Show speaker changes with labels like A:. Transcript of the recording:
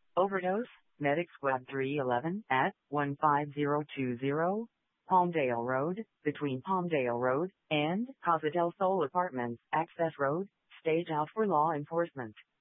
A: Overdose, Medic Squad 311 at 15020 Palmdale Road, between Palmdale Road and Casa del Sol Apartments, Access Road, stage out for law enforcement.